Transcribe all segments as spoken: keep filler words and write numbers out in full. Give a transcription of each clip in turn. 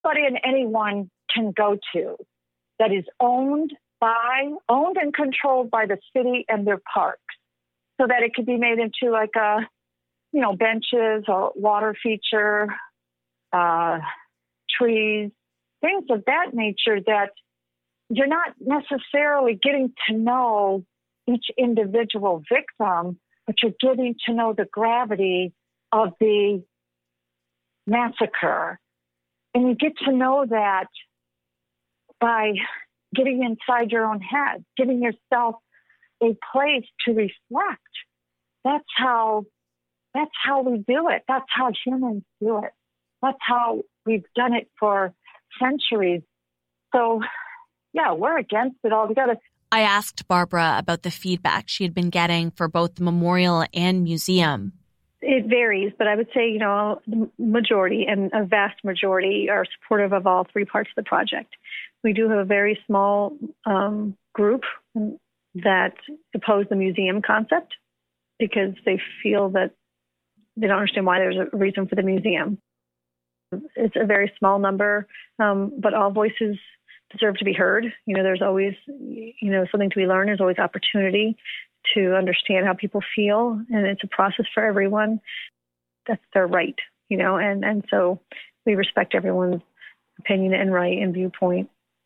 anybody and anyone can go to that is owned by, owned and controlled by the city and their parks, so that it could be made into like a, you know, benches or water feature, uh, trees, things of that nature that you're not necessarily getting to know each individual victim, but you're getting to know the gravity of the massacre. And you get to know that by getting inside your own head, giving yourself a place to reflect. That's how, that's how we do it. That's how humans do it. That's how we've done it for centuries. So, yeah, we're against it altogether. I asked Barbara about the feedback she had been getting for both the memorial and museum. It varies, but I would say, you know, the majority and a vast majority are supportive of all three parts of the project. We do have a very small um, group that oppose the museum concept because they feel that they don't understand why there's a reason for the museum. It's a very small number, um, but all voices deserve to be heard. You know, there's always, you know, something to be learned. There's always opportunity to understand how people feel, and it's a process for everyone. That's their right, you know, and, and so we respect everyone's opinion and right and viewpoint.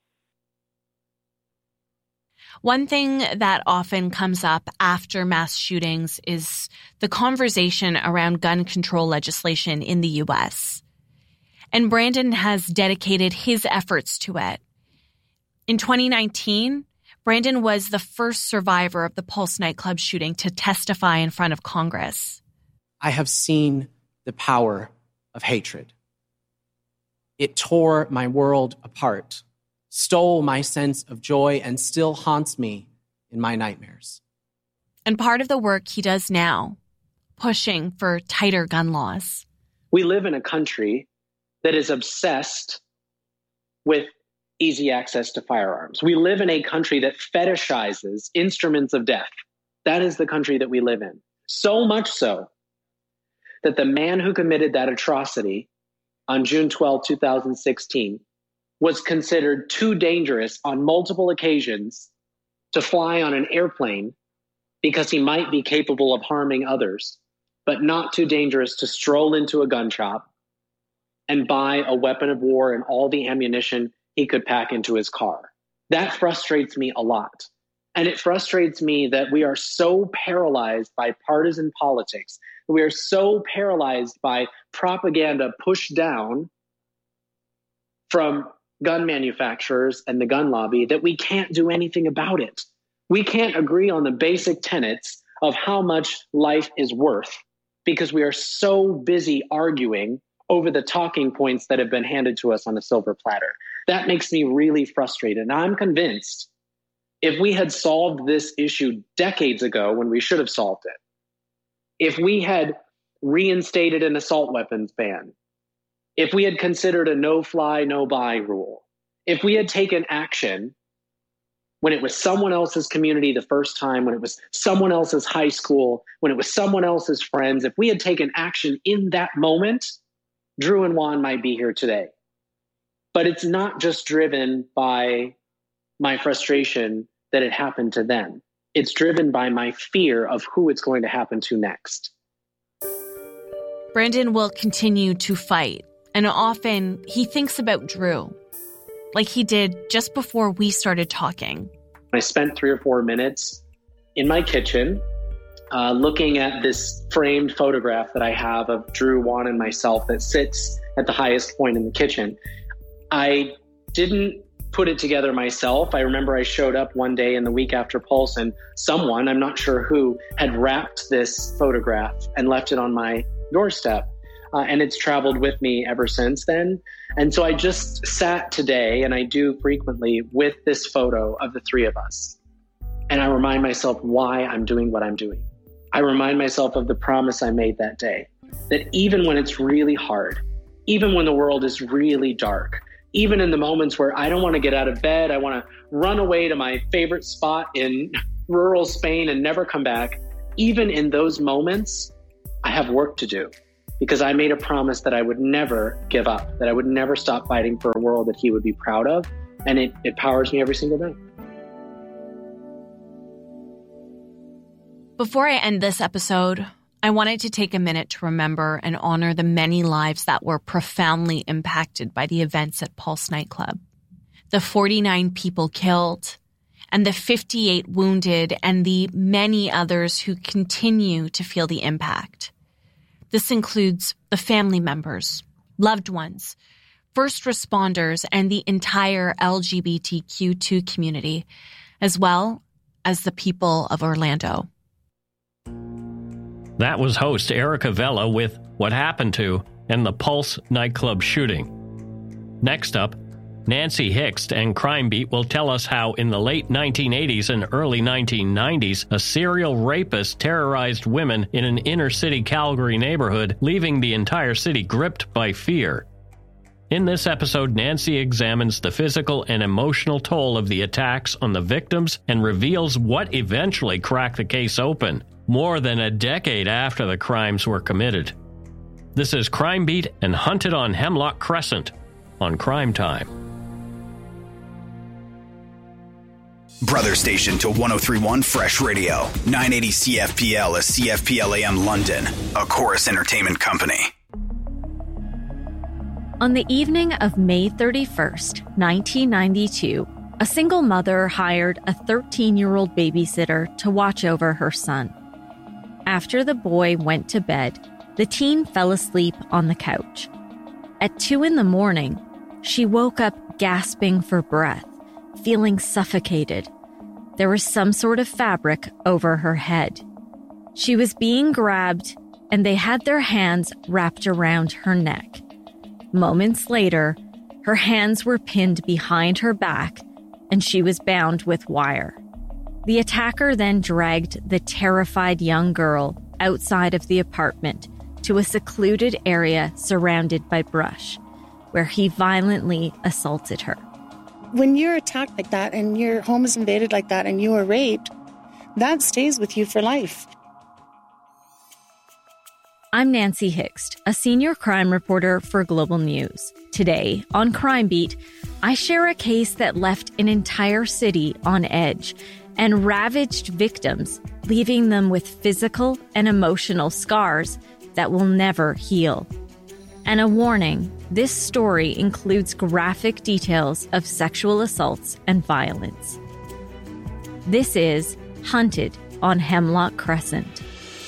One thing that often comes up after mass shootings is the conversation around gun control legislation in the U S. And Brandon has dedicated his efforts to it. In twenty nineteen, Brandon was the first survivor of the Pulse nightclub shooting to testify in front of Congress. I have seen the power of hatred. It tore my world apart, stole my sense of joy, and still haunts me in my nightmares. And part of the work he does now, pushing for tighter gun laws. We live in a country that is obsessed with easy access to firearms. We live in a country that fetishizes instruments of death. That is the country that we live in. So much so that the man who committed that atrocity on June twelfth, twenty sixteen, was considered too dangerous on multiple occasions to fly on an airplane because he might be capable of harming others, but not too dangerous to stroll into a gun shop and buy a weapon of war and all the ammunition he could pack into his car. That frustrates me a lot. And it frustrates me that we are so paralyzed by partisan politics. We are so paralyzed by propaganda pushed down from gun manufacturers and the gun lobby that we can't do anything about it. We can't agree on the basic tenets of how much life is worth because we are so busy arguing over the talking points that have been handed to us on a silver platter. That makes me really frustrated. And I'm convinced if we had solved this issue decades ago when we should have solved it, if we had reinstated an assault weapons ban, if we had considered a no-fly, no-buy rule, if we had taken action when it was someone else's community the first time, when it was someone else's high school, when it was someone else's friends, if we had taken action in that moment, Drew and Juan might be here today. But it's not just driven by my frustration that it happened to them. It's driven by my fear of who it's going to happen to next. Brandon will continue to fight, and often he thinks about Drew, like he did just before we started talking. I spent three or four minutes in my kitchen uh, looking at this framed photograph that I have of Drew, Juan, and myself that sits at the highest point in the kitchen. I didn't put it together myself. I remember I showed up one day in the week after Pulse and someone, I'm not sure who, had wrapped this photograph and left it on my doorstep. Uh, and it's traveled with me ever since then. And so I just sat today, and I do frequently, with this photo of the three of us. And I remind myself why I'm doing what I'm doing. I remind myself of the promise I made that day, that even when it's really hard, even when the world is really dark, even in the moments where I don't want to get out of bed, I want to run away to my favorite spot in rural Spain and never come back, even in those moments, I have work to do. because I made a promise that I would never give up, that I would never stop fighting for a world that he would be proud of. And it, it powers me every single day. Before I end this episode, I wanted to take a minute to remember and honor the many lives that were profoundly impacted by the events at Pulse nightclub. The forty-nine people killed, and the fifty-eight wounded, and the many others who continue to feel the impact. This includes the family members, loved ones, first responders, and the entire L G B T Q two community, as well as the people of Orlando. That was host Erica Vela with What Happened To and the Pulse nightclub shooting. Next up, Nancy Hixt and Crime Beat will tell us how in the late nineteen eighties and early nineteen nineties, a serial rapist terrorized women in an inner-city Calgary neighborhood, leaving the entire city gripped by fear. In this episode, Nancy examines the physical and emotional toll of the attacks on the victims and reveals what eventually cracked the case open, more than a decade after the crimes were committed. This is Crime Beat and Hunted on Hemlock Crescent on Crime Time. Brother station to one oh three point one Fresh Radio, nine eighty C F P L is C F P L A M London, a Chorus Entertainment company. On the evening of May thirty-first, nineteen ninety-two, a single mother hired a thirteen-year-old babysitter to watch over her son. After the boy went to bed, the teen fell asleep on the couch. At two in the morning, she woke up gasping for breath, feeling suffocated. There was some sort of fabric over her head. She was being grabbed, and they had their hands wrapped around her neck. Moments later, her hands were pinned behind her back, and she was bound with wire. The attacker then dragged the terrified young girl outside of the apartment to a secluded area surrounded by brush, where he violently assaulted her. When you're attacked like that and your home is invaded like that and you are raped, that stays with you for life. I'm Nancy Hixt, a senior crime reporter for Global News. Today, on Crime Beat, I share a case that left an entire city on edge and ravaged victims, leaving them with physical and emotional scars that will never heal. And a warning, this story includes graphic details of sexual assaults and violence. This is Hunted on Hemlock Crescent.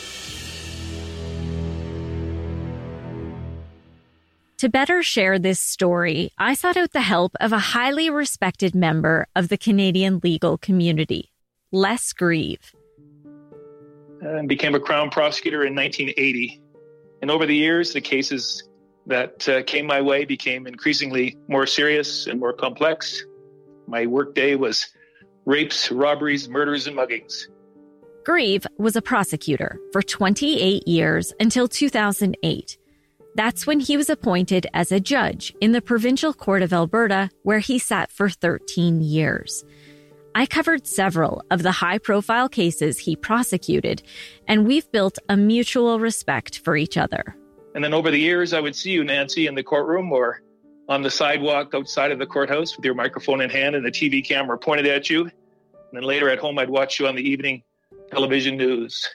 To better share this story, I sought out the help of a highly respected member of the Canadian legal community, Les Grieve. And became a Crown prosecutor in nineteen eighty. And over the years, the cases that uh, came my way became increasingly more serious and more complex. My workday was rapes, robberies, murders, and muggings. Grieve was a prosecutor for twenty-eight years until two thousand eight. That's when he was appointed as a judge in the Provincial Court of Alberta, where he sat for thirteen years. I covered several of the high-profile cases he prosecuted, and we've built a mutual respect for each other. And then over the years, I would see you, Nancy, in the courtroom or on the sidewalk outside of the courthouse with your microphone in hand and the T V camera pointed at you. And then later at home, I'd watch you on the evening television news.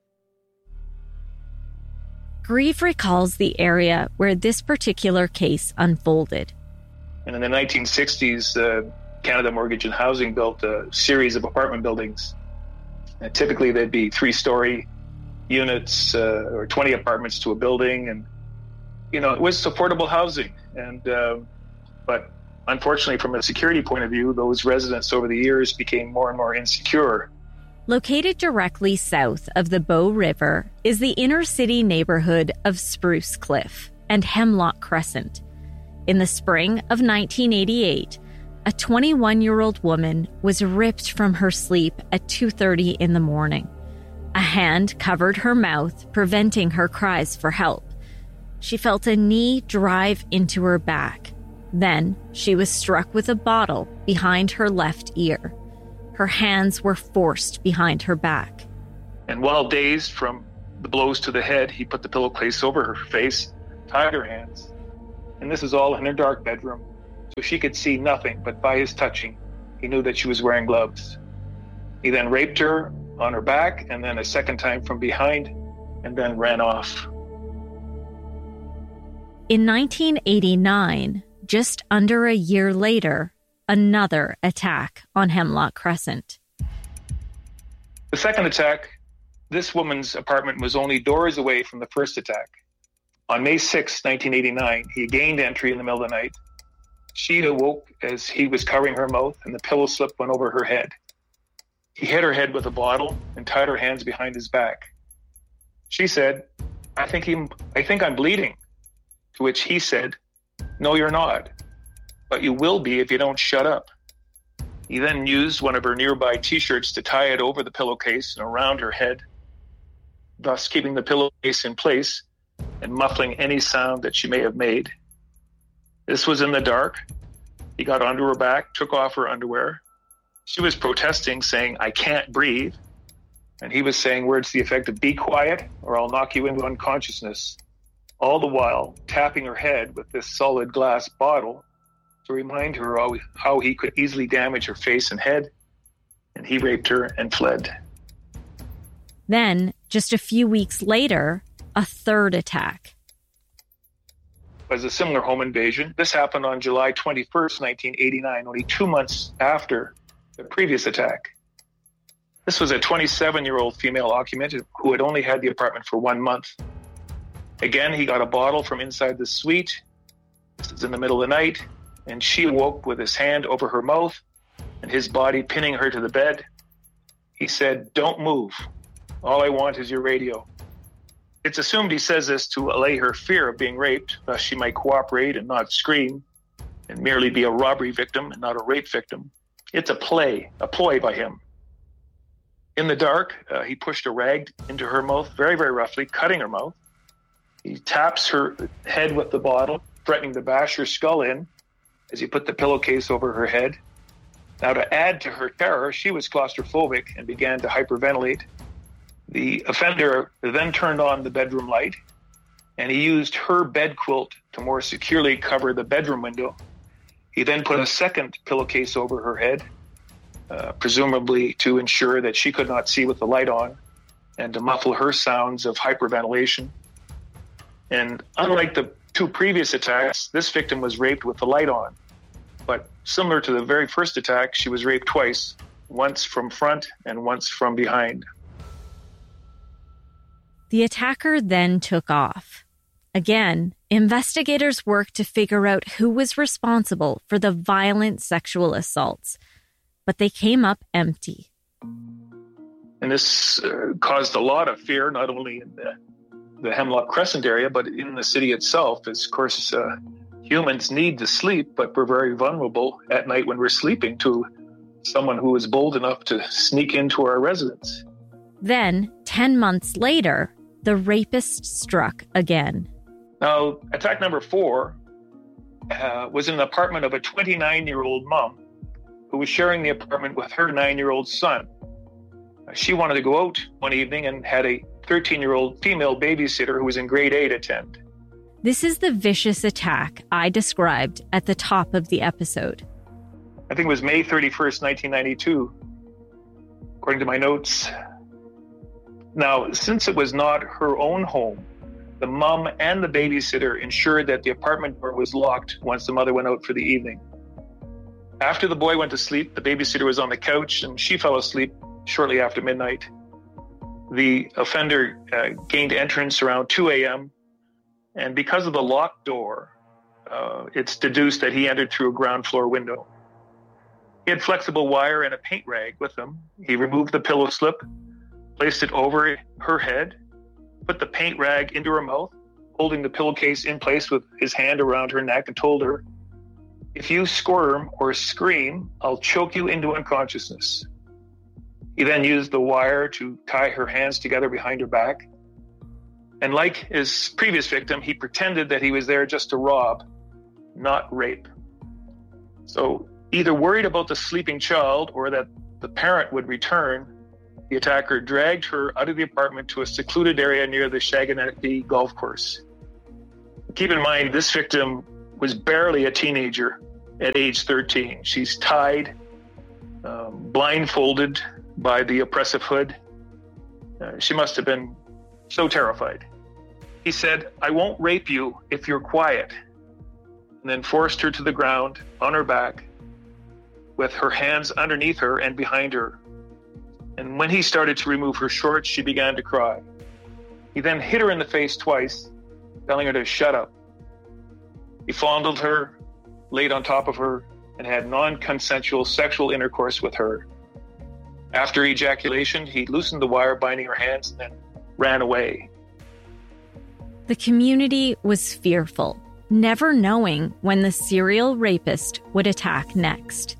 Grieve recalls the area where this particular case unfolded. And in the nineteen sixties, uh, Canada Mortgage and Housing built a series of apartment buildings. And typically, they'd be three-story units uh, or twenty apartments to a building. And, you know, it was supportable housing. And uh, but unfortunately, from a security point of view, those residents over the years became more and more insecure. Located directly south of the Bow River is the inner-city neighborhood of Spruce Cliff and Hemlock Crescent. In the spring of nineteen eighty-eight, a twenty-one-year-old woman was ripped from her sleep at two thirty in the morning. A hand covered her mouth, preventing her cries for help. She felt a knee drive into her back. Then she was struck with a bottle behind her left ear. Her hands were forced behind her back. And while dazed from the blows to the head, he put the pillowcase over her face, tied her hands. And this is all in her dark bedroom, so she could see nothing, but by his touching, he knew that she was wearing gloves. He then raped her on her back, and then a second time from behind, and then ran off. In nineteen eighty-nine, just under a year later, another attack on Hemlock Crescent. The second attack, this woman's apartment was only doors away from the first attack. On May sixth, nineteen eighty-nine, he gained entry in the middle of the night. She awoke as he was covering her mouth, and the pillow slip went over her head. He hit her head with a bottle and tied her hands behind his back. She said, I think, he, I think I'm bleeding. To which he said, no, you're not, but you will be if you don't shut up. He then used one of her nearby T-shirts to tie it over the pillowcase and around her head, thus keeping the pillowcase in place and muffling any sound that she may have made. This was in the dark. He got onto her back, took off her underwear. She was protesting, saying, I can't breathe. And he was saying words to the effect of, be quiet or I'll knock you into unconsciousness. All the while tapping her head with this solid glass bottle to remind her how, how he could easily damage her face and head. And he raped her and fled. Then, just a few weeks later, a third attack. Was a similar home invasion. This happened on July twenty-first, nineteen eighty-nine, only two months after the previous attack. This was a twenty-seven-year-old female occupant who had only had the apartment for one month. Again, he got a bottle from inside the suite. This is in the middle of the night, and she awoke with his hand over her mouth and his body pinning her to the bed. He said, don't move. All I want is your radio. It's assumed he says this to allay her fear of being raped, thus she might cooperate and not scream and merely be a robbery victim and not a rape victim. It's a play, a ploy by him. In the dark, uh, he pushed a rag into her mouth very, very roughly, cutting her mouth. He taps her head with the bottle, threatening to bash her skull in as he put the pillowcase over her head. Now, to add to her terror, she was claustrophobic and began to hyperventilate. The offender then turned on the bedroom light, and he used her bed quilt to more securely cover the bedroom window. He then put a second pillowcase over her head, uh, presumably to ensure that she could not see with the light on and to muffle her sounds of hyperventilation. And unlike the two previous attacks, this victim was raped with the light on. But similar to the very first attack, she was raped twice, once from front and once from behind. The attacker then took off. Again, investigators worked to figure out who was responsible for the violent sexual assaults, but they came up empty. And this uh, caused a lot of fear, not only in the, the Hemlock Crescent area, but in the city itself. As, of course, uh, humans need to sleep, but we're very vulnerable at night when we're sleeping to someone who is bold enough to sneak into our residence. Then, ten months later, the rapist struck again. Now, attack number four uh, was in the apartment of a twenty-nine-year-old mom who was sharing the apartment with her nine-year-old son. Uh, she wanted to go out one evening and had a thirteen-year-old female babysitter who was in grade eight attend. This is the vicious attack I described at the top of the episode. I think it was May thirty-first, nineteen ninety-two, according to my notes. Now, since it was not her own home, the mom and the babysitter ensured that the apartment door was locked once the mother went out for the evening. After the boy went to sleep, the babysitter was on the couch and she fell asleep shortly after midnight. The offender uh, gained entrance around two a.m. and because of the locked door, uh, it's deduced that he entered through a ground floor window. He had flexible wire and a paint rag with him. He removed the pillow slip, placed it over her head, put the paint rag into her mouth, holding the pillowcase in place with his hand around her neck, and told her, if you squirm or scream, I'll choke you into unconsciousness. He then used the wire to tie her hands together behind her back. And like his previous victim, he pretended that he was there just to rob, not rape. So either worried about the sleeping child or that the parent would return, the attacker dragged her out of the apartment to a secluded area near the Shaganaki golf course. Keep in mind, this victim was barely a teenager at age thirteen. She's tied, um, blindfolded by the oppressive hood. Uh, she must have been so terrified. He said, "I won't rape you if you're quiet," and then forced her to the ground on her back with her hands underneath her and behind her. And when he started to remove her shorts, she began to cry. He then hit her in the face twice, telling her to shut up. He fondled her, laid on top of her, and had non-consensual sexual intercourse with her. After ejaculation, he loosened the wire binding her hands and then ran away. The community was fearful, never knowing when the serial rapist would attack next.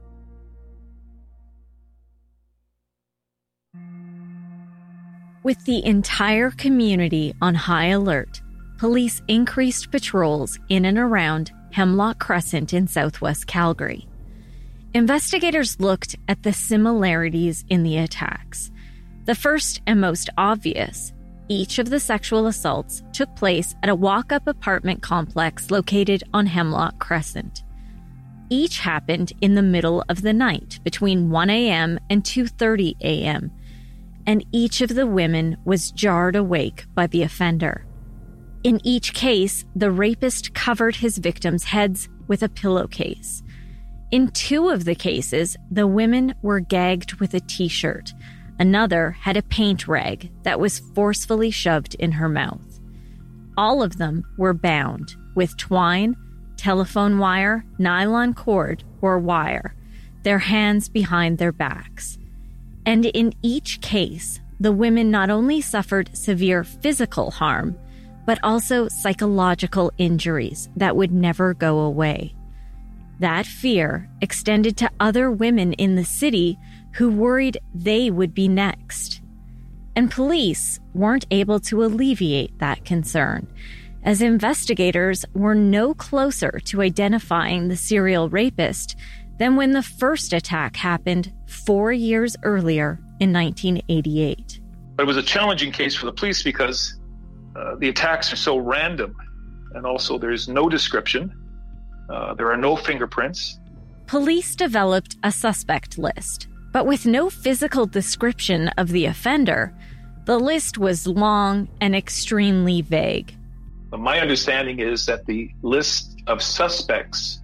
With the entire community on high alert, police increased patrols in and around Hemlock Crescent in southwest Calgary. Investigators looked at the similarities in the attacks. The first and most obvious, each of the sexual assaults took place at a walk-up apartment complex located on Hemlock Crescent. Each happened in the middle of the night between one a.m. and two thirty a.m., and each of the women was jarred awake by the offender. In each case, the rapist covered his victims' heads with a pillowcase. In two of the cases, the women were gagged with a t-shirt. Another had a paint rag that was forcefully shoved in her mouth. All of them were bound with twine, telephone wire, nylon cord, or wire, their hands behind their backs. And in each case, the women not only suffered severe physical harm, but also psychological injuries that would never go away. That fear extended to other women in the city who worried they would be next. And police weren't able to alleviate that concern, as investigators were no closer to identifying the serial rapist than when the first attack happened four years earlier in nineteen eighty-eight. But it was a challenging case for the police because uh, the attacks are so random, and also there's no description. Uh, there are no fingerprints. Police developed a suspect list, but with no physical description of the offender, the list was long and extremely vague. My understanding is that the list of suspects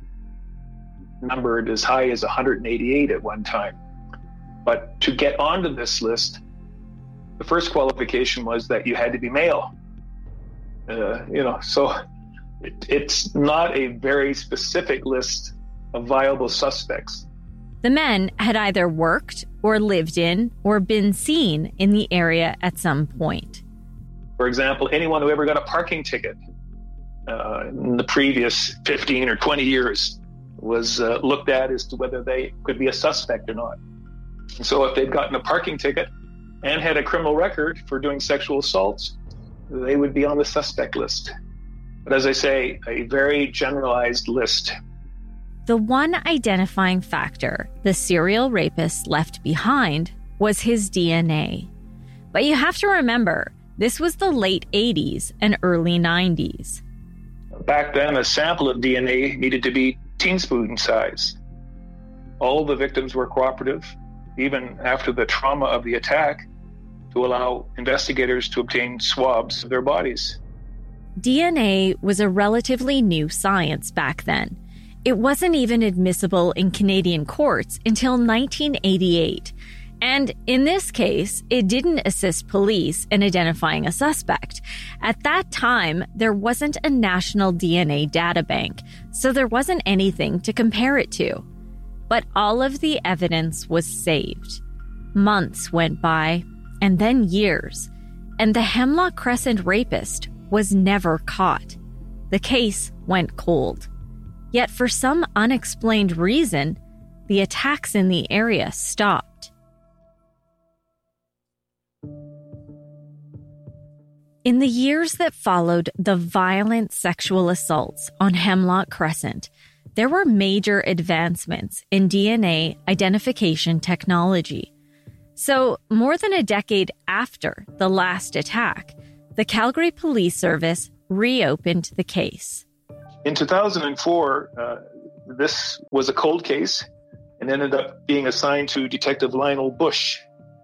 numbered as high as one hundred eighty-eight at one time. But to get onto this list, the first qualification was that you had to be male. Uh, you know, so it, it's not a very specific list of viable suspects. The men had either worked or lived in or been seen in the area at some point. For example, anyone who ever got a parking ticket uh, in the previous fifteen or twenty years was uh, looked at as to whether they could be a suspect or not. And so if they'd gotten a parking ticket and had a criminal record for doing sexual assaults, they would be on the suspect list. But as I say, a very generalized list. The one identifying factor the serial rapist left behind was his D N A. But you have to remember, this was the late eighties and early nineties. Back then, a sample of D N A needed to be teaspoon size. All the victims were cooperative, even after the trauma of the attack, to allow investigators to obtain swabs of their bodies. D N A was a relatively new science back then. It wasn't even admissible in Canadian courts until nineteen eighty-eight. And in this case, it didn't assist police in identifying a suspect. At that time, there wasn't a national D N A databank, so there wasn't anything to compare it to. But all of the evidence was saved. Months went by, and then years, and the Hemlock Crescent rapist was never caught. The case went cold. Yet for some unexplained reason, the attacks in the area stopped. In the years that followed the violent sexual assaults on Hemlock Crescent, there were major advancements in D N A identification technology. So, more than a decade after the last attack, the Calgary Police Service reopened the case. In two thousand four, uh, this was a cold case and ended up being assigned to Detective Lionel Bush.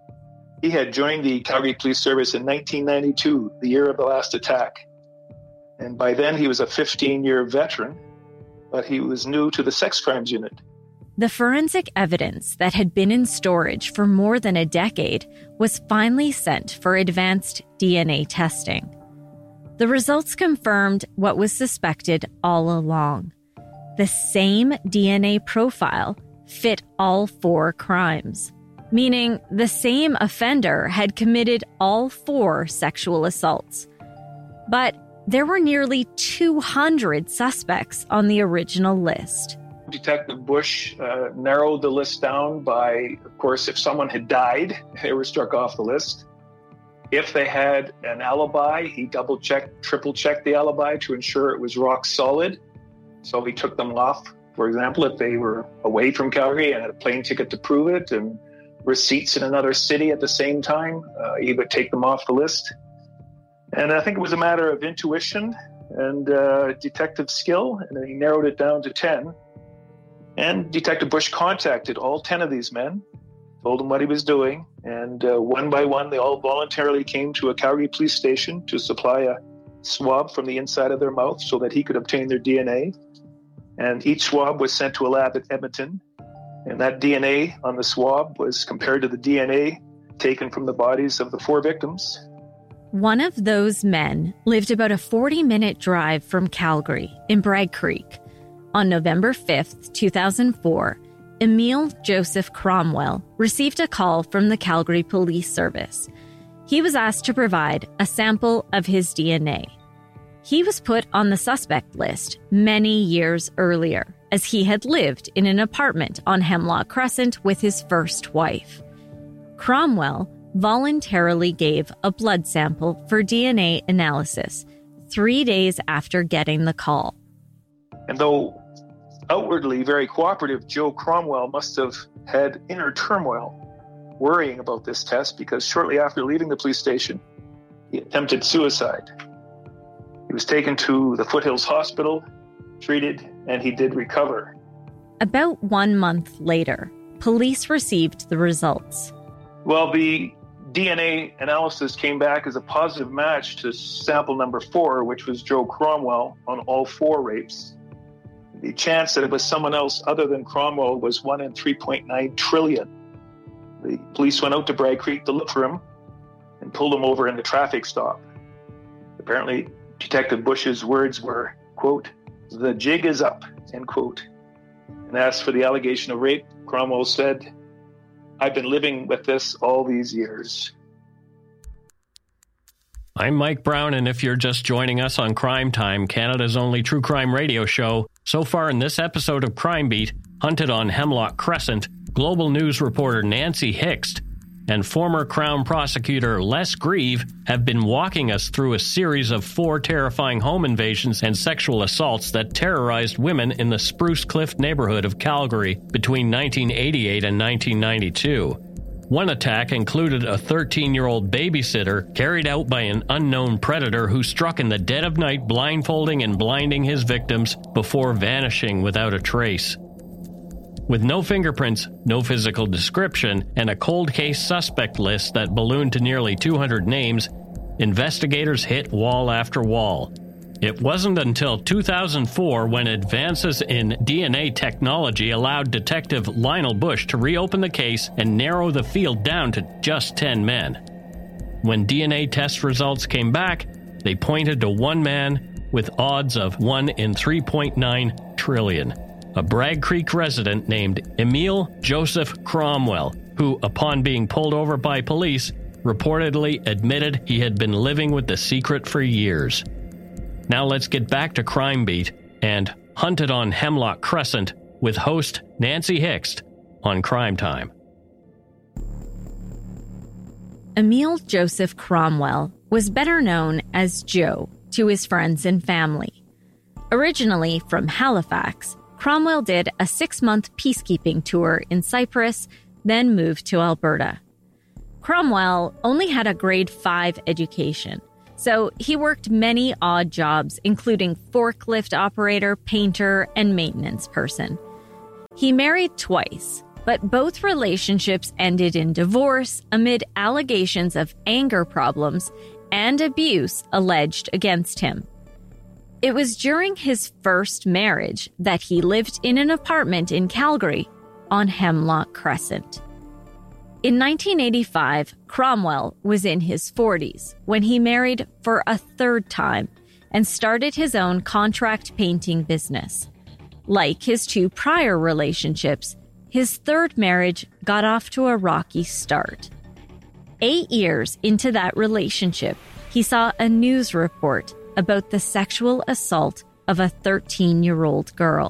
He had joined the Calgary Police Service in nineteen ninety-two, the year of the last attack. And by then, he was a fifteen-year veteran, but he was new to the sex crimes unit. The forensic evidence that had been in storage for more than a decade was finally sent for advanced D N A testing. The results confirmed what was suspected all along. The same D N A profile fit all four crimes, meaning the same offender had committed all four sexual assaults. But there were nearly two hundred suspects on the original list. Detective Bush uh, narrowed the list down by, of course, if someone had died, they were struck off the list. If they had an alibi, he double-checked, triple-checked the alibi to ensure it was rock solid. So he took them off. For example, if they were away from Calgary and had a plane ticket to prove it and receipts in another city at the same time, uh, he would take them off the list. And I think it was a matter of intuition and uh, detective skill, and he narrowed it down to ten. And Detective Bush contacted all ten of these men, told them what he was doing, and uh, one by one, they all voluntarily came to a Calgary police station to supply a swab from the inside of their mouth so that he could obtain their D N A. And each swab was sent to a lab at Edmonton, and that D N A on the swab was compared to the D N A taken from the bodies of the four victims. One of those men lived about a forty-minute drive from Calgary in Bragg Creek. On November fifth, two thousand four, Emil Joseph Cromwell received a call from the Calgary Police Service. He was asked to provide a sample of his D N A. He was put on the suspect list many years earlier, as he had lived in an apartment on Hemlock Crescent with his first wife. Cromwell voluntarily gave a blood sample for D N A analysis three days after getting the call. And though outwardly very cooperative, Joe Cromwell must have had inner turmoil worrying about this test, because shortly after leaving the police station, he attempted suicide. He was taken to the Foothills Hospital, treated, and he did recover. About one month later, police received the results. Well, the D N A analysis came back as a positive match to sample number four, which was Joe Cromwell on all four rapes. The chance that it was someone else other than Cromwell was one in three point nine trillion. The police went out to Bragg Creek to look for him and pulled him over in the traffic stop. Apparently, Detective Bush's words were, quote, "The jig is up," end quote. And as for the allegation of rape, Cromwell said, "I've been living with this all these years." I'm Mike Brown, and if you're just joining us on Crime Time, Canada's only true crime radio show, so far in this episode of Crime Beat, hunted on Hemlock Crescent, Global News reporter Nancy Hixt and former Crown prosecutor Les Grieve have been walking us through a series of four terrifying home invasions and sexual assaults that terrorized women in the Spruce Cliff neighborhood of Calgary between nineteen eighty-eight and nineteen ninety-two. One attack included a thirteen-year-old babysitter carried out by an unknown predator who struck in the dead of night, blindfolding and blinding his victims before vanishing without a trace. With no fingerprints, no physical description, and a cold case suspect list that ballooned to nearly two hundred names, investigators hit wall after wall. It wasn't until two thousand four when advances in D N A technology allowed Detective Lionel Bush to reopen the case and narrow the field down to just ten men. When D N A test results came back, they pointed to one man with odds of one in three point nine trillion. A Bragg Creek resident named Emil Joseph Cromwell, who, upon being pulled over by police, reportedly admitted he had been living with the secret for years. Now let's get back to Crime Beat and Hunted on Hemlock Crescent with host Nancy Hixt on Crime Time. Emil Joseph Cromwell was better known as Joe to his friends and family. Originally from Halifax, Cromwell did a six-month peacekeeping tour in Cyprus, then moved to Alberta. Cromwell only had a grade five education, so he worked many odd jobs, including forklift operator, painter, and maintenance person. He married twice, but both relationships ended in divorce amid allegations of anger problems and abuse alleged against him. It was during his first marriage that he lived in an apartment in Calgary on Hemlock Crescent. In nineteen eighty-five, Cromwell was in his forties when he married for a third time and started his own contract painting business. Like his two prior relationships, his third marriage got off to a rocky start. Eight years into that relationship, he saw a news report about the sexual assault of a thirteen-year-old girl.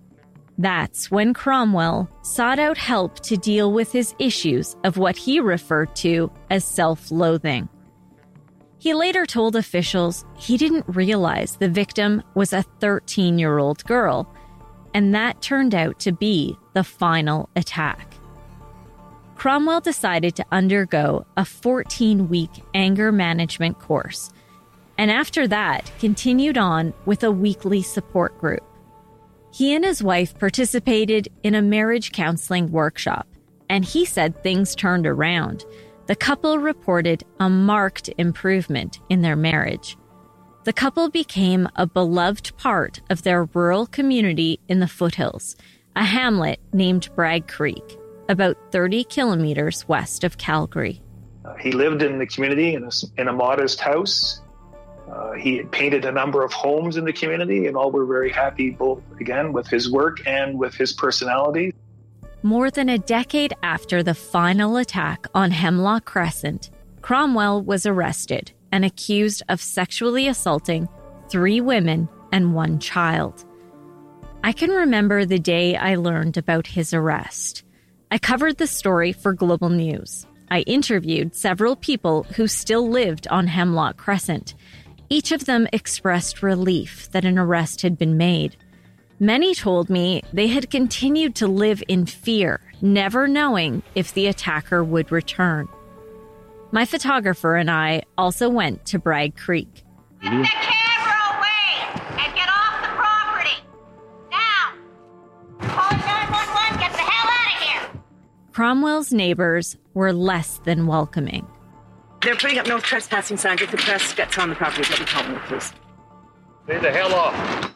That's when Cromwell sought out help to deal with his issues of what he referred to as self-loathing. He later told officials he didn't realize the victim was a thirteen-year-old girl, and that turned out to be the final attack. Cromwell decided to undergo a fourteen-week anger management course, and after that continued on with a weekly support group. He and his wife participated in a marriage counseling workshop, and he said things turned around. The couple reported a marked improvement in their marriage. The couple became a beloved part of their rural community in the foothills, a hamlet named Bragg Creek, about thirty kilometers west of Calgary. Uh, he lived in the community in a, in a modest house. Uh, he had painted a number of homes in the community, and all were very happy, both, again, with his work and with his personality. More than a decade after the final attack on Hemlock Crescent, Cromwell was arrested and accused of sexually assaulting three women and one child. I can remember the day I learned about his arrest. I covered the story for Global News. I interviewed several people who still lived on Hemlock Crescent. Each of them expressed relief that an arrest had been made. Many told me they had continued to live in fear, never knowing if the attacker would return. My photographer and I also went to Bragg Creek. Get the camera away and get off the property. Now, call nine one one, get the hell out of here. Cromwell's neighbors were less than welcoming. They're putting up no trespassing signs. If the press gets on the property, let me call them, please. Stay the hell off.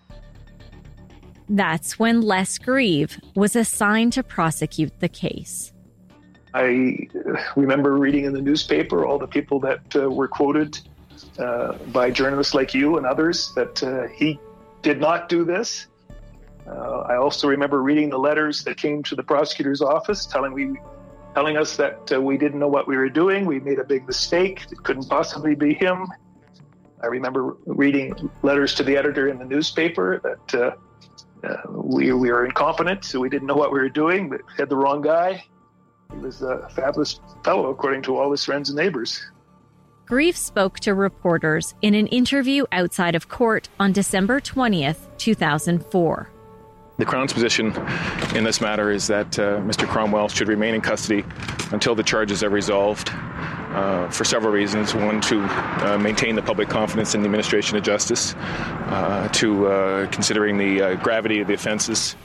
That's when Les Grieve was assigned to prosecute the case. I remember reading in the newspaper all the people that uh, were quoted uh, by journalists like you and others that uh, he did not do this. Uh, I also remember reading the letters that came to the prosecutor's office telling we, telling us that uh, we didn't know what we were doing. We made a big mistake. It couldn't possibly be him. I remember reading letters to the editor in the newspaper that uh, uh, we, we were incompetent, so we didn't know what we were doing, but had the wrong guy. He was a fabulous fellow, according to all his friends and neighbors. Grieve spoke to reporters in an interview outside of court on December twentieth, two thousand four. The Crown's position in this matter is that uh, Mister Cromwell should remain in custody until the charges are resolved uh, for several reasons. One, to uh, maintain the public confidence in the administration of justice, uh, to uh, considering the uh, gravity of the offenses.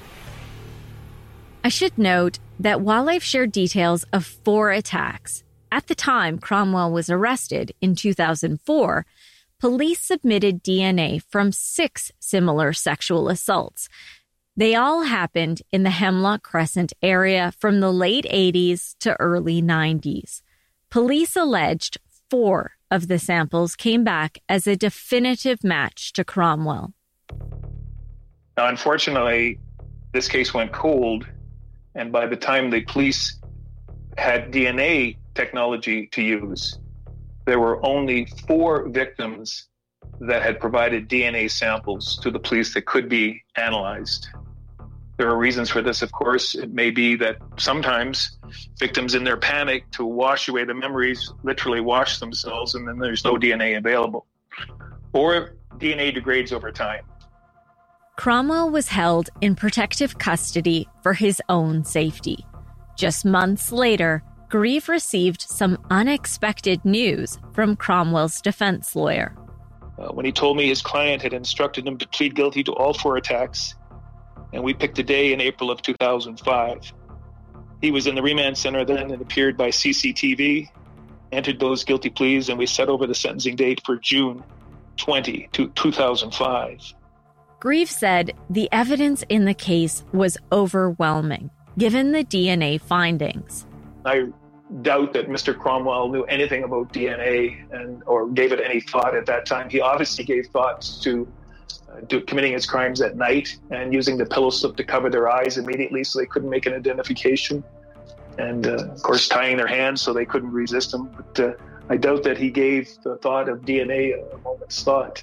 I should note that while I've shared details of four attacks, at the time Cromwell was arrested in two thousand four, police submitted D N A from six similar sexual assaults. They all happened in the Hemlock Crescent area from the late eighties to early nineties. Police alleged four of the samples came back as a definitive match to Cromwell. Now, unfortunately, this case went cold, and by the time the police had D N A technology to use, there were only four victims that had provided D N A samples to the police that could be analyzed. There are reasons for this, of course. It may be that sometimes victims, in their panic to wash away the memories, literally wash themselves, and then there's no D N A available. Or D N A degrades over time. Cromwell was held in protective custody for his own safety. Just months later, Grieve received some unexpected news from Cromwell's defense lawyer. Uh, when he told me his client had instructed him to plead guilty to all four attacks, and we picked a day in April of two thousand five. He was in the remand center then and appeared by C C T V, entered those guilty pleas, and we set over the sentencing date for June twentieth, two thousand five. Grieve said the evidence in the case was overwhelming, given the D N A findings. I doubt that Mister Cromwell knew anything about D N A and or gave it any thought at that time. He obviously gave thoughts to uh, do, committing his crimes at night and using the pillow slip to cover their eyes immediately so they couldn't make an identification. And, uh, of course, tying their hands so they couldn't resist him. But uh, I doubt that he gave the thought of D N A a moment's thought.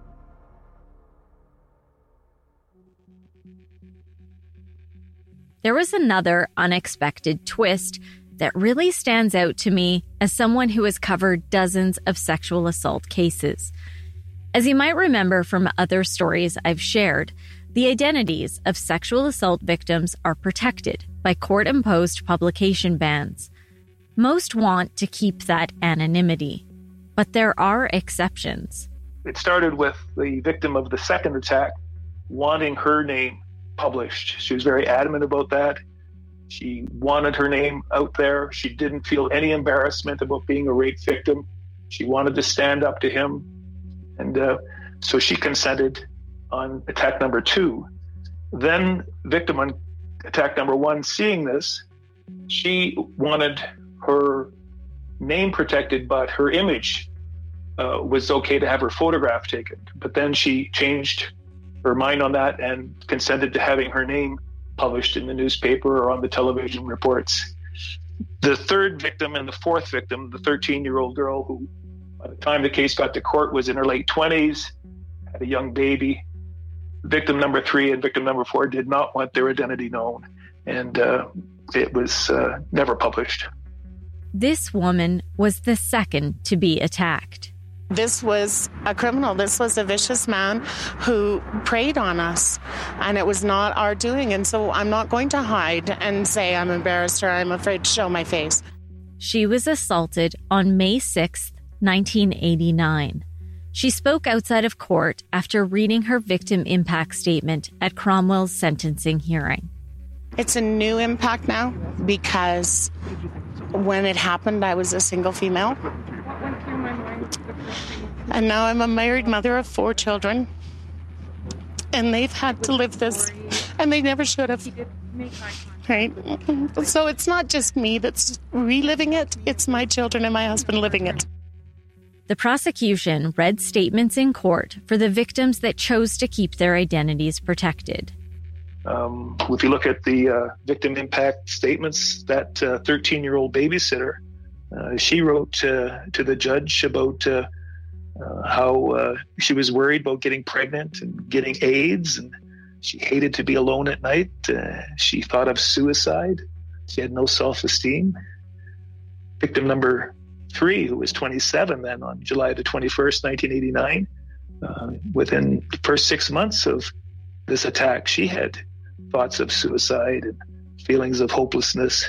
There was another unexpected twist that really stands out to me as someone who has covered dozens of sexual assault cases. As you might remember from other stories I've shared, the identities of sexual assault victims are protected by court-imposed publication bans. Most want to keep that anonymity, but there are exceptions. It started with the victim of the second attack wanting her name published. She was very adamant about that. She wanted her name out there. She didn't feel any embarrassment about being a rape victim. She wanted to stand up to him. And uh, so she consented on attack number two. Then victim on attack number one, seeing this, she wanted her name protected, but her image uh, was okay to have her photograph taken. But then she changed her mind on that and consented to having her name published in the newspaper or on the television reports. The third victim and the fourth victim, the thirteen-year-old girl who, by the time the case got to court, was in her late twenties, had a young baby. Victim number three and victim number four did not want their identity known, and uh, it was uh, never published. This woman was the second to be attacked. This was a criminal. This was a vicious man who preyed on us, and it was not our doing. And so I'm not going to hide and say I'm embarrassed or I'm afraid to show my face. She was assaulted on May sixth, nineteen eighty-nine. She spoke outside of court after reading her victim impact statement at Cromwell's sentencing hearing. It's a new impact now because when it happened, I was a single female. And now I'm a married mother of four children. And they've had to live this. And they never should have. Right? So it's not just me that's reliving it. It's my children and my husband living it. The prosecution read statements in court for the victims that chose to keep their identities protected. Um, if you look at the uh, victim impact statements, that uh, thirteen-year-old babysitter, uh, she wrote uh, to the judge about uh, uh, how uh, she was worried about getting pregnant and getting AIDS, and she hated to be alone at night. Uh, she thought of suicide. She had no self-esteem. Victim number three, who was twenty-seven then, on July the twenty-first, nineteen eighty-nine, uh, within the first six months of this attack, she had thoughts of suicide and feelings of hopelessness.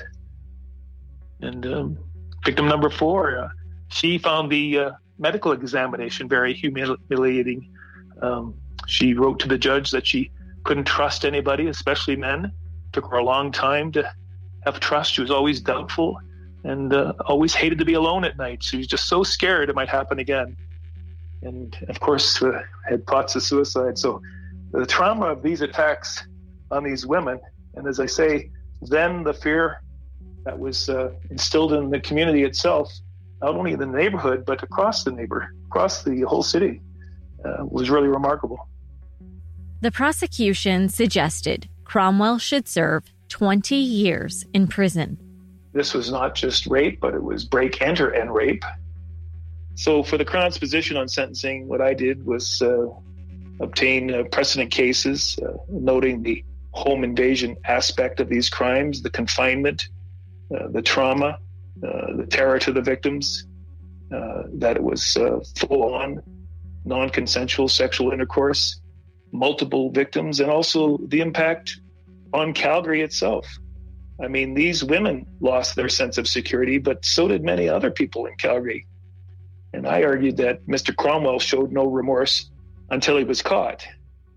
And um, victim number four, uh, she found the uh, medical examination very humiliating. Um, she wrote to the judge that she couldn't trust anybody, especially men. It took her a long time to have trust. She was always doubtful and uh, always hated to be alone at night. She was just so scared it might happen again. And of course, uh, had thoughts of suicide. So the trauma of these attacks on these women, and as I say, then the fear that was uh, instilled in the community itself, not only in the neighborhood, but across the neighbor, across the whole city, uh, was really remarkable. The prosecution suggested Cromwell should serve twenty years in prison. This was not just rape, but it was break, enter, and rape. So for the Crown's position on sentencing, what I did was uh, obtain uh, precedent cases, uh, noting the home invasion aspect of these crimes, the confinement, uh, the trauma, uh, the terror to the victims, uh, that it was uh, full-on, non-consensual sexual intercourse, multiple victims, and also the impact on Calgary itself. I mean, these women lost their sense of security, but so did many other people in Calgary. And I argued that Mister Cromwell showed no remorse until he was caught.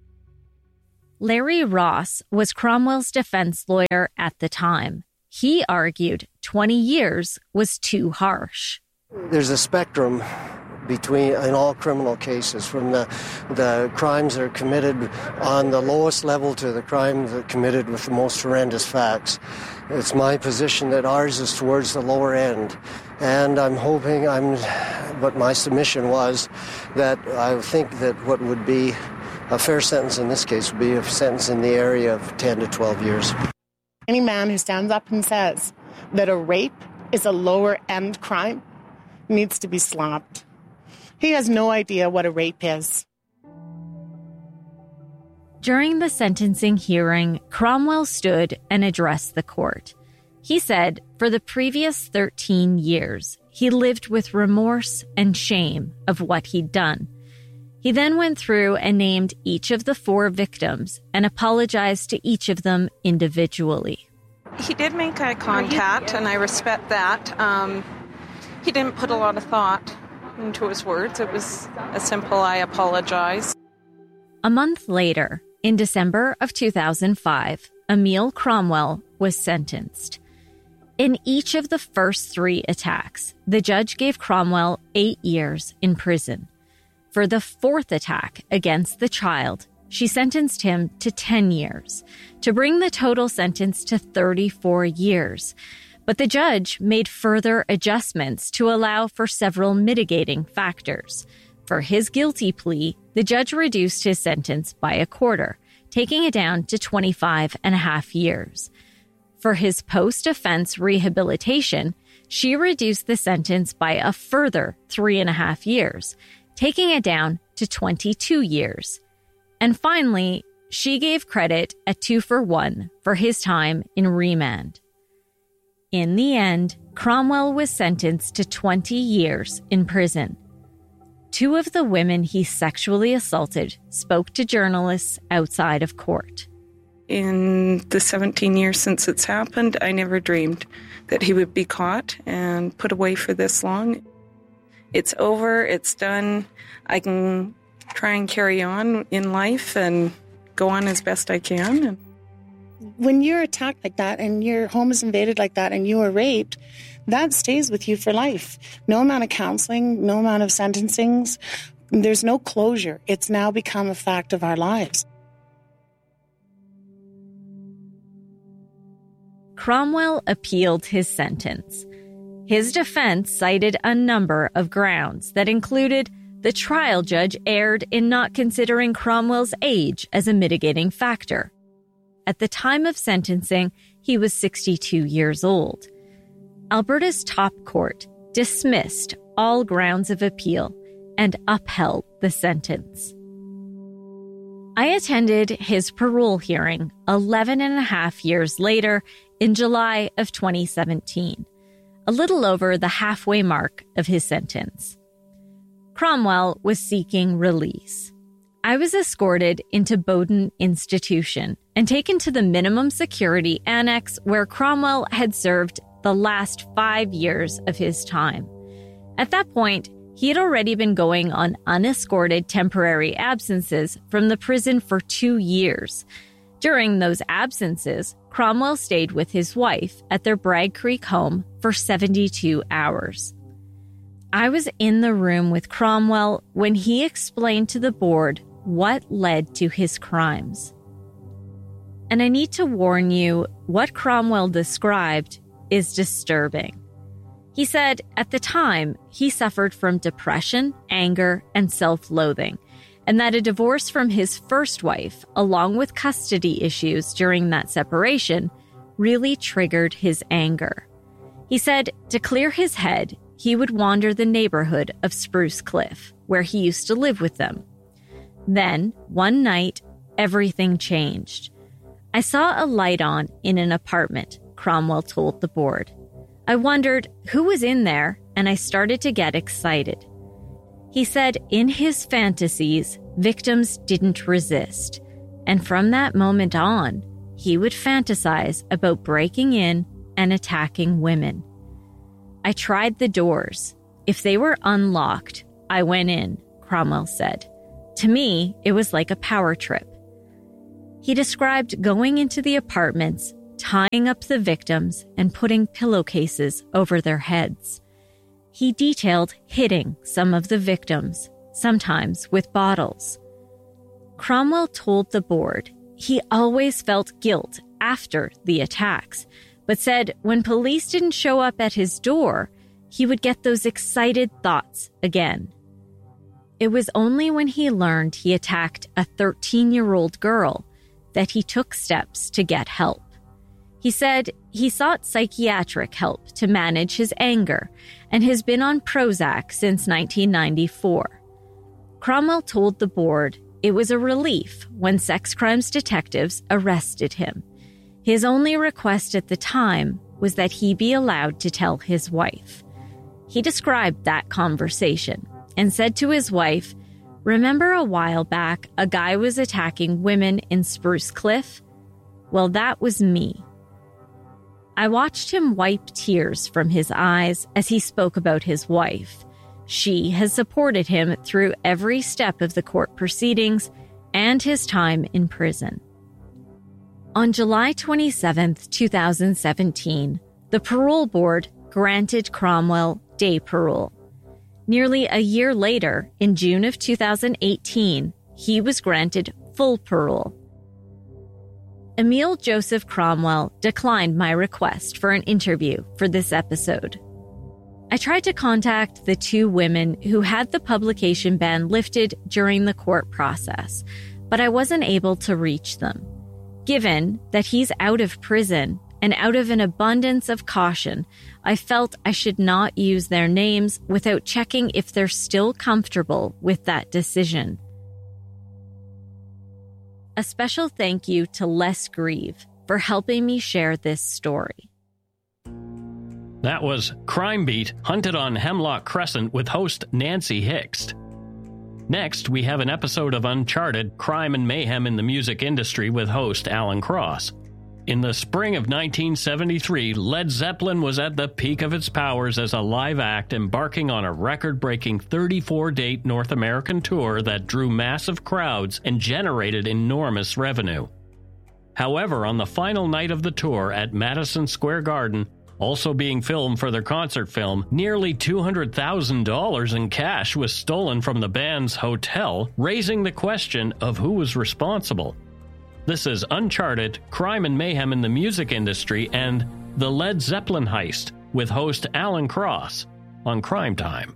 Larry Ross was Cromwell's defense lawyer at the time. He argued twenty years was too harsh. There's a spectrum between, in all criminal cases, from the the crimes that are committed on the lowest level to the crimes that are committed with the most horrendous facts. It's my position that ours is towards the lower end. And I'm hoping, I'm, what my submission was, that I think that what would be a fair sentence in this case would be a sentence in the area of ten to twelve years. Any man who stands up and says that a rape is a lower end crime needs to be slapped. He has no idea what a rape is. During the sentencing hearing, Cromwell stood and addressed the court. He said for the previous thirteen years, he lived with remorse and shame of what he'd done. He then went through and named each of the four victims and apologized to each of them individually. He did make eye contact, and I respect that. Um, he didn't put a lot of thought into his words. It was a simple, I apologize. A month later, in December of two thousand five, Emil Cromwell was sentenced. In each of the first three attacks, the judge gave Cromwell eight years in prison. For the fourth attack against the child, she sentenced him to ten years, to bring the total sentence to thirty-four years. But the judge made further adjustments to allow for several mitigating factors. For his guilty plea, the judge reduced his sentence by a quarter, taking it down to twenty-five and a half years. For his post-offense rehabilitation, she reduced the sentence by a further three and a half years, taking it down to twenty-two years. And finally, she gave credit at two for one for his time in remand. In the end, Cromwell was sentenced to twenty years in prison. Two of the women he sexually assaulted spoke to journalists outside of court. In the seventeen years since it's happened, I never dreamed that he would be caught and put away for this long. It's over, it's done. I can try and carry on in life and go on as best I can. When you're attacked like that and your home is invaded like that and you are raped, that stays with you for life. No amount of counseling, no amount of sentencings. There's no closure. It's now become a fact of our lives. Cromwell appealed his sentence. His defense cited a number of grounds that included the trial judge erred in not considering Cromwell's age as a mitigating factor. At the time of sentencing, he was sixty-two years old. Alberta's top court dismissed all grounds of appeal and upheld the sentence. I attended his parole hearing eleven and a half years later in July of twenty seventeen, a little over the halfway mark of his sentence. Cromwell was seeking release. I was escorted into Bowden Institution and taken to the minimum security annex where Cromwell had served the last five years of his time. At that point, he had already been going on unescorted temporary absences from the prison for two years. During those absences, Cromwell stayed with his wife at their Bragg Creek home for seventy-two hours. I was in the room with Cromwell when he explained to the board what led to his crimes. And I need to warn you, what Cromwell described is disturbing. He said at the time he suffered from depression, anger, and self-loathing, and that a divorce from his first wife, along with custody issues during that separation, really triggered his anger. He said to clear his head, he would wander the neighborhood of Spruce Cliff, where he used to live with them. Then, one night, everything changed. I saw a light on in an apartment, Cromwell told the board. I wondered who was in there, and I started to get excited. He said in his fantasies, victims didn't resist. And from that moment on, he would fantasize about breaking in and attacking women. I tried the doors. If they were unlocked, I went in, Cromwell said. To me, it was like a power trip. He described going into the apartments, tying up the victims, and putting pillowcases over their heads. He detailed hitting some of the victims, sometimes with bottles. Cromwell told the board he always felt guilt after the attacks, but said when police didn't show up at his door, he would get those excited thoughts again. It was only when he learned he attacked a thirteen-year-old girl that he took steps to get help. He said he sought psychiatric help to manage his anger and has been on Prozac since nineteen ninety-four. Cromwell told the board it was a relief when sex crimes detectives arrested him. His only request at the time was that he be allowed to tell his wife. He described that conversation and said to his wife, "Remember a while back a guy was attacking women in Spruce Cliff? Well, that was me." I watched him wipe tears from his eyes as he spoke about his wife. She has supported him through every step of the court proceedings and his time in prison. On July twenty-seventh, twenty seventeen, the parole board granted Cromwell day parole. Nearly a year later, in June of two thousand eighteen, he was granted full parole. Emil Joseph Cromwell declined my request for an interview for this episode. I tried to contact the two women who had the publication ban lifted during the court process, but I wasn't able to reach them. Given that he's out of prison and out of an abundance of caution, I felt I should not use their names without checking if they're still comfortable with that decision. A special thank you to Les Grieve for helping me share this story. That was Crime Beat, Hunted on Hemlock Crescent with host Nancy Hixt. Next, we have an episode of Uncharted, Crime and Mayhem in the Music Industry with host Alan Cross. In the spring of nineteen seventy-three, Led Zeppelin was at the peak of its powers as a live act, embarking on a record-breaking thirty-four-date North American tour that drew massive crowds and generated enormous revenue. However, on the final night of the tour at Madison Square Garden, also being filmed for their concert film, nearly two hundred thousand dollars in cash was stolen from the band's hotel, raising the question of who was responsible. This is Uncharted, Crime and Mayhem in the Music Industry, and The Led Zeppelin Heist with host Alan Cross on Crime Time.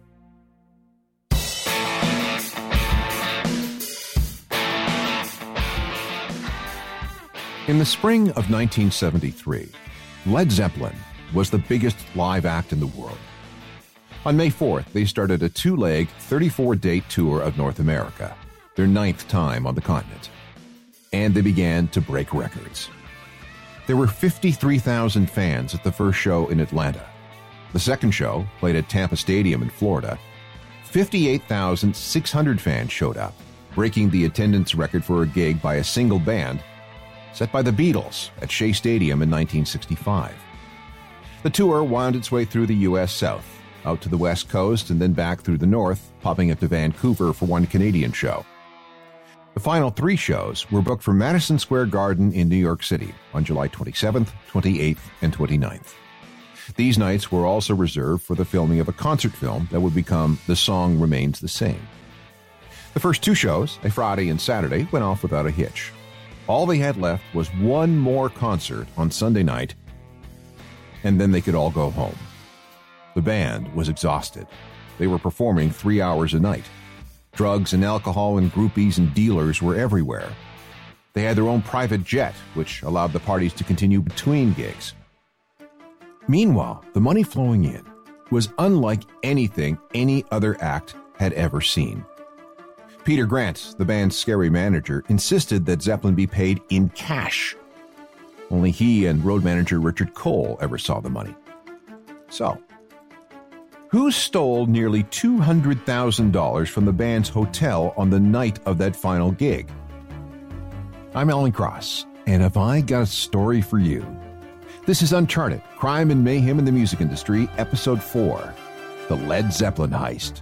In the spring of nineteen seventy-three, Led Zeppelin was the biggest live act in the world. On May fourth, they started a two-leg, thirty-four-date tour of North America, their ninth time on the continent. And they began to break records. There were fifty-three thousand fans at the first show in Atlanta. The second show, played at Tampa Stadium in Florida, fifty-eight thousand six hundred fans showed up, breaking the attendance record for a gig by a single band set by the Beatles at Shea Stadium in nineteen sixty-five. The tour wound its way through the U S South, out to the West Coast, and then back through the North, popping up to Vancouver for one Canadian show. The final three shows were booked for Madison Square Garden in New York City on July twenty-seventh, twenty-eighth, and twenty-ninth. These nights were also reserved for the filming of a concert film that would become The Song Remains the Same. The first two shows, a Friday and Saturday, went off without a hitch. All they had left was one more concert on Sunday night, and then they could all go home. The band was exhausted. They were performing three hours a night. Drugs and alcohol and groupies and dealers were everywhere. They had their own private jet, which allowed the parties to continue between gigs. Meanwhile, the money flowing in was unlike anything any other act had ever seen. Peter Grant, the band's scary manager, insisted that Zeppelin be paid in cash. Only he and road manager Richard Cole ever saw the money. So, who stole nearly two hundred thousand dollars from the band's hotel on the night of that final gig? I'm Alan Cross, And have I got a story for you? This is Uncharted, Crime and Mayhem in the Music Industry, Episode four, The Led Zeppelin Heist.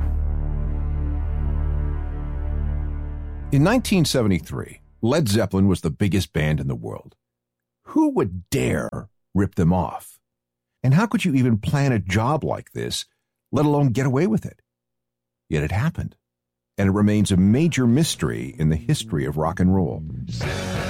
In nineteen seventy-three, Led Zeppelin was the biggest band in the world. Who would dare rip them off? And how could you even plan a job like this, let alone get away with it? Yet it happened, and it remains a major mystery in the history of rock and roll.